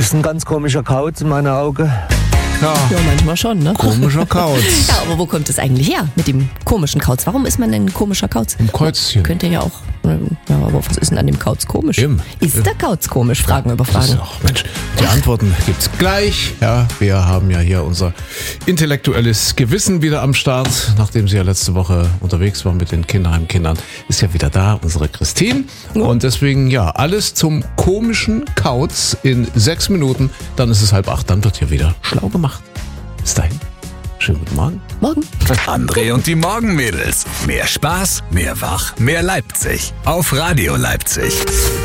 ist ein ganz komischer Kauz in meinen Augen. Ja, manchmal schon, ne? komischer Kauz. Ja, aber wo kommt es eigentlich her mit dem komischen Kauz? Warum ist man denn ein komischer Kauz? Im Käuzchen. Könnte ja auch, ja, aber was ist denn an dem Kauz komisch? Ist der Kauz komisch? Fragen über Fragen. Mensch, die Antworten gibt's gleich. Ja, wir haben ja hier unser intellektuelles Gewissen wieder am Start, nachdem sie ja letzte Woche unterwegs war mit den Kinderheimkindern. Ist ja wieder da, unsere Christine. Und deswegen, ja, alles zum komischen Kauz in 6 Minuten. Dann ist es 7:30, dann wird hier wieder schlau gemacht. Bis dahin, schönen guten Morgen. Morgen. André und die Morgenmädels. Mehr Spaß, mehr Wach, mehr Leipzig. Auf Radio Leipzig.